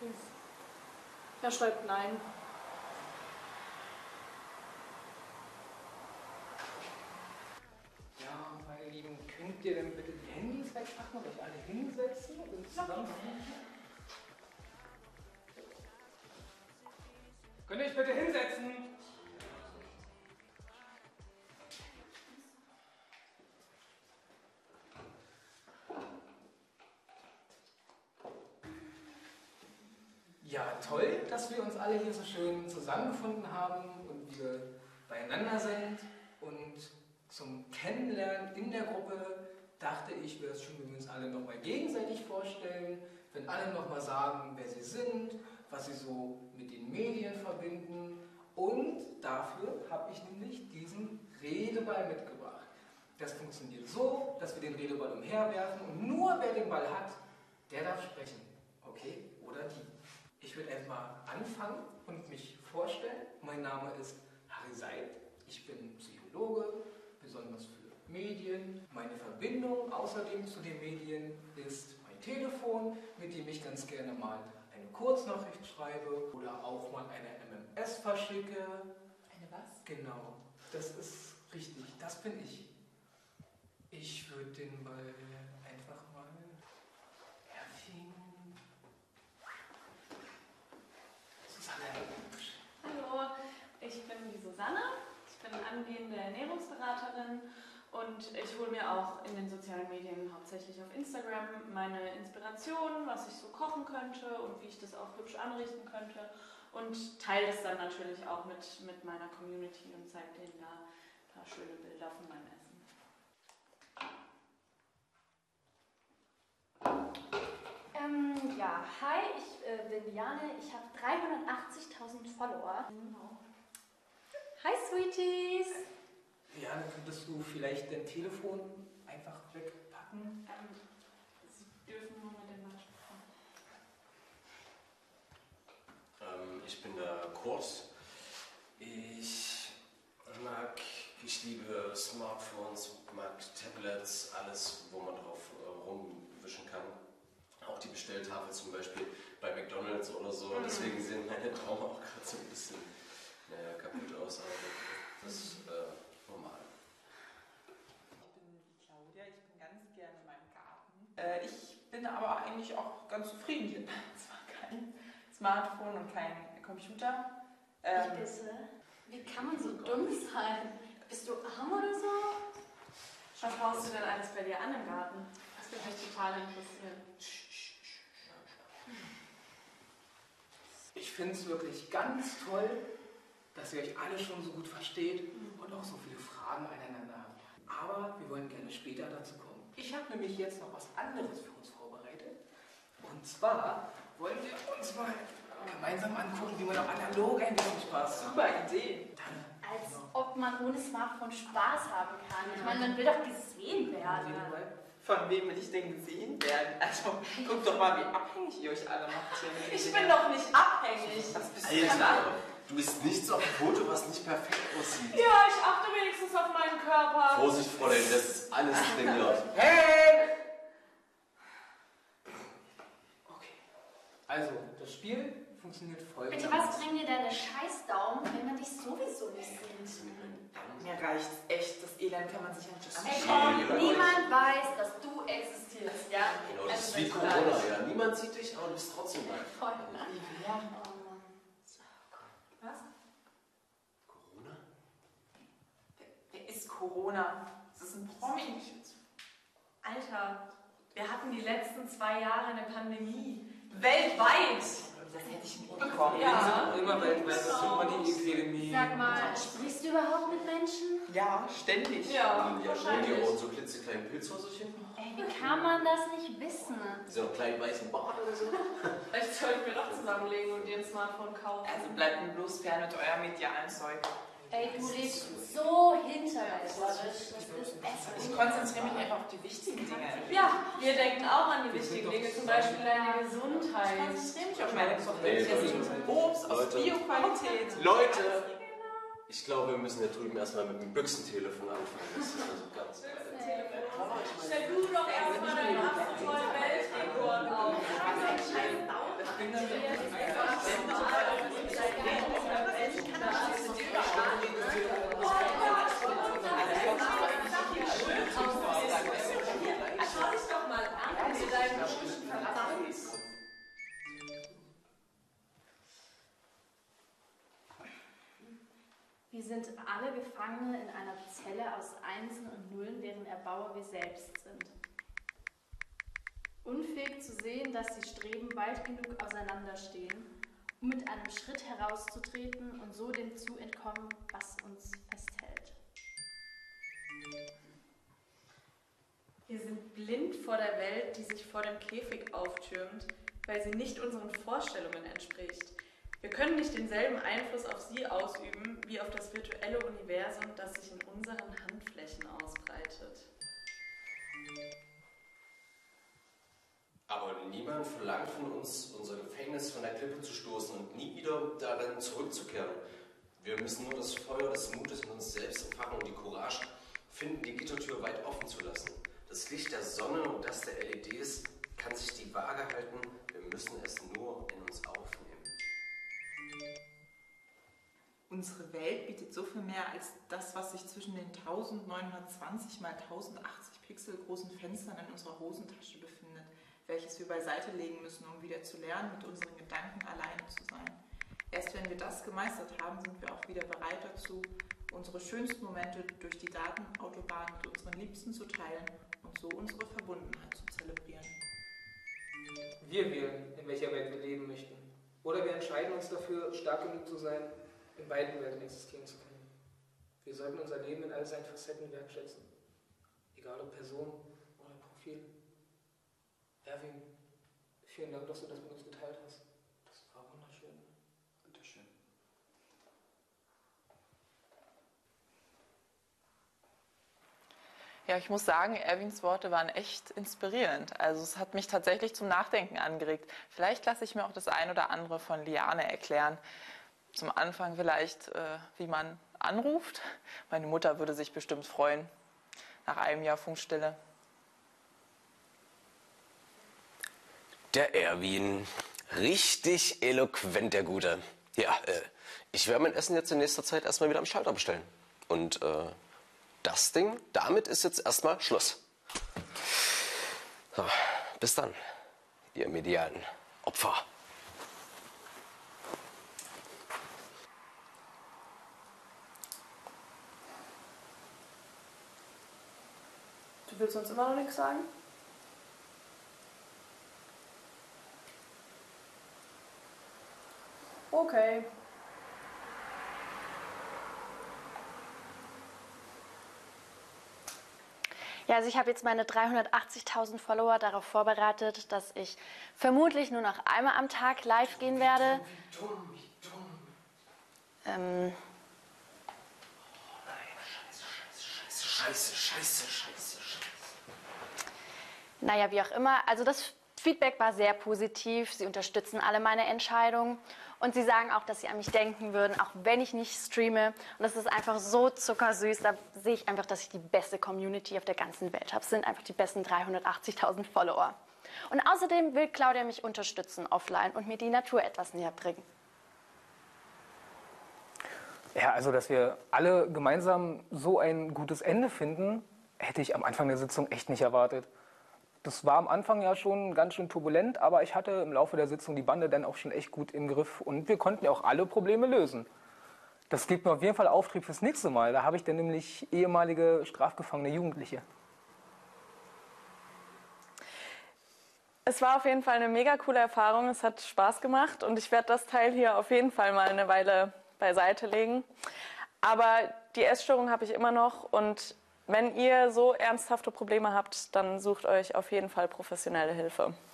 Er schreibt nein. Ja, meine Lieben, könnt ihr denn bitte die Handys wegpacken und euch alle hinsetzen und zusammen? Könnt ihr euch bitte hinsetzen? Ja, toll, dass wir uns alle hier so schön zusammengefunden haben und wir beieinander sind. Und zum Kennenlernen in der Gruppe dachte ich, wäre es schön, wenn wir uns alle nochmal gegenseitig vorstellen, wenn alle nochmal sagen, wer sie sind, was sie so mit den Medien verbinden. Und dafür habe ich nämlich diesen Redeball mitgebracht. Das funktioniert so, dass wir den Redeball umherwerfen und nur wer den Ball hat, der darf sprechen. Okay? Oder die. Ich würde erstmal anfangen und mich vorstellen. Mein Name ist Harry Seid. Ich bin Psychologe, besonders für Medien. Meine Verbindung außerdem zu den Medien ist mein Telefon, mit dem ich ganz gerne mal eine Kurznachricht schreibe oder auch mal eine MMS verschicke. Eine was? Genau, das ist richtig, das bin ich. Ich würde den Ball einfach mal herfingen. Susanne. Hallo, ich bin die Susanne. Ich bin angehende Ernährungsberaterin und ich hole mir auch in den sozialen Medien, hauptsächlich auf Instagram, meine Inspiration, was ich so kochen könnte und wie ich das auch hübsch anrichten könnte und teile das dann natürlich auch mit meiner Community und zeige denen da ein paar schöne Bilder von meinem Essen. Ja, hi, ich bin Diane, ich habe 380.000 Follower. Hi, Sweeties! Ja, dann könntest du vielleicht dein Telefon einfach wegpacken. Sie dürfen nur mit dem Ball sprechen. Ich bin der Kurt. Ich liebe Smartphones, mag Tablets, alles, wo man drauf rumwischen kann. Auch die Bestelltafel zum Beispiel bei McDonald's oder so. Deswegen sehen meine Daumen auch gerade so ein bisschen kaputt aus, aber das ist normal. Ich bin die Claudia, ich bin ganz gerne in meinem Garten. Ich bin aber eigentlich auch ganz zufrieden hier. Zwar kein Smartphone und kein Computer. Ich bitte? Wie kann man so dumm sein? Bist du arm oder so? Was baust du denn alles bei dir an im Garten? Das würde mich total interessieren. Ich finde es wirklich ganz toll, dass ihr euch alle schon so gut versteht und auch so viele Fragen aneinander habt. Aber wir wollen gerne später dazu kommen. Ich habe nämlich jetzt noch was anderes für uns vorbereitet. Und zwar wollen wir uns mal gemeinsam angucken, wie man auch analog ein bisschen Spaß hat. Super Idee. Als ob man ohne Smartphone Spaß haben kann. Ich meine, man will doch gesehen werden. Von wem will ich denn gesehen werden? Also, guck doch mal, wie abhängig ihr euch alle macht. Ich bin doch nicht abhängig. Was bist du denn Alter, du bist nichts auf dem Foto, was nicht perfekt aussieht. Ja, ich achte wenigstens auf meinen Körper. Vorsicht, Fräulein, das ist alles trainiert. Hey! Okay. Also, das Spiel funktioniert folgendermaßen. Bitte, was bringen dir deine Scheißdaumen, wenn man dich sowieso nicht sieht? Mir reicht's echt. Das Elend kann man sich ja nicht Ey, anschauen. komm, niemand weiß, dass du existierst, ja? Genau, das ist Also, wie Corona, ja. Niemand sieht dich, aber du bist trotzdem da. Voll. Ja. Oh Mann. Was? Corona? Wer ist Corona? Das ist ein Promi. Alter, wir hatten die letzten 2 Jahre eine Pandemie. Weltweit! Das hätte ich nicht bekommen. Ja. Immer weltweit, das sind immer die Epidemie. Sag mal, sprichst du überhaupt mit Menschen? Ja, ständig. Ja, Ja, wohnen die wahrscheinlich. auch in so klitzekleinen Pilzhäuserchen? Ey, wie kann man das nicht wissen? So einen kleinen weißen Bart oder so? Vielleicht sollten wir doch zusammenlegen und dir ein Smartphone kaufen. Also bleibt mir bloß fern mit eurem medialen Zeug. Ey, du lebst so hinterwäldlerisch. Das ist Ich echt. konzentriere mich einfach auf die wichtigen Dinge. Ja, wir denken auch an die wichtigen Dinge, zum Beispiel deine Ich Gesundheit. konzentriere mich auf meine Gesundheit. Nee, Ich esse Leute. Obst aus Leute. Bio-Qualität. Leute! Ich glaube, wir müssen da drüben erstmal mit dem Büchsentelefon anfangen. Das ist also ganz Stell du doch erstmal deinen absoluten Weltrekord auf. Ich bin dann Wir sind alle Gefangene in einer Zelle aus Einsen und Nullen, deren Erbauer wir selbst sind. Unfähig zu sehen, dass die Streben bald genug auseinanderstehen, um mit einem Schritt herauszutreten und so dem zu entkommen, was uns festhält. Wir sind blind vor der Welt, die sich vor dem Käfig auftürmt, weil sie nicht unseren Vorstellungen entspricht. Wir können nicht denselben Einfluss auf sie ausüben, wie auf das virtuelle Universum, das sich in unseren Handflächen ausbreitet. Aber niemand verlangt von uns, unser Gefängnis von der Klippe zu stoßen und nie wieder darin zurückzukehren. Wir müssen nur das Feuer des Mutes in uns selbst entfachen und die Courage finden, die Gittertür weit offen zu lassen. Das Licht der Sonne und das der LEDs kann sich die Waage halten. Wir müssen es nur in uns aufnehmen. Unsere Welt bietet so viel mehr als das, was sich zwischen den 1920 x 1080 Pixel großen Fenstern in unserer Hosentasche befindet, welches wir beiseite legen müssen, um wieder zu lernen, mit unseren Gedanken alleine zu sein. Erst wenn wir das gemeistert haben, sind wir auch wieder bereit dazu, unsere schönsten Momente durch die Datenautobahn mit unseren Liebsten zu teilen und so unsere Verbundenheit zu zelebrieren. Wir wählen, in welcher Welt wir leben möchten. Oder wir entscheiden uns dafür, stark genug zu sein, in beiden Welten existieren zu können. Wir sollten unser Leben in all seinen Facetten wertschätzen. Egal ob Person oder Profil. Erwin, vielen Dank, dass du das mit uns geteilt hast. Das war wunderschön. Bitteschön. Ja, ich muss sagen, Erwins Worte waren echt inspirierend. Also es hat mich tatsächlich zum Nachdenken angeregt. Vielleicht lasse ich mir auch das ein oder andere von Liane erklären. Zum Anfang vielleicht, wie man anruft. Meine Mutter würde sich bestimmt freuen, nach einem Jahr Funkstille. Der Erwin, richtig eloquent, der Gute. Ja, ich werde mein Essen jetzt in nächster Zeit erstmal wieder am Schalter bestellen. Und das Ding, damit ist jetzt erstmal Schluss. So, bis dann, ihr medialen Opfer. Du willst uns immer noch nichts sagen? Okay. Ja, also ich habe jetzt meine 380.000 Follower darauf vorbereitet, dass ich vermutlich nur noch einmal am Tag live gehen werde. Wie dumm. Oh Ähm, nein, Scheiße. Naja, wie auch immer. Also das Feedback war sehr positiv. Sie unterstützen alle meine Entscheidung. Und sie sagen auch, dass sie an mich denken würden, auch wenn ich nicht streame. Und das ist einfach so zuckersüß. Da sehe ich einfach, dass ich die beste Community auf der ganzen Welt habe. Es sind einfach die besten 380.000 Follower. Und außerdem will Claudia mich unterstützen offline und mir die Natur etwas näher bringen. Ja, also dass wir alle gemeinsam so ein gutes Ende finden, hätte ich am Anfang der Sitzung echt nicht erwartet. Das war am Anfang ja schon ganz schön turbulent, aber ich hatte im Laufe der Sitzung die Bande dann auch schon echt gut im Griff und wir konnten ja auch alle Probleme lösen. Das gibt mir auf jeden Fall Auftrieb fürs nächste Mal. Da habe ich dann nämlich ehemalige strafgefangene Jugendliche. Es war auf jeden Fall eine mega coole Erfahrung. Es hat Spaß gemacht und ich werde das Teil hier auf jeden Fall mal eine Weile beiseite legen. Aber die Essstörung habe ich immer noch und wenn ihr so ernsthafte Probleme habt, dann sucht euch auf jeden Fall professionelle Hilfe.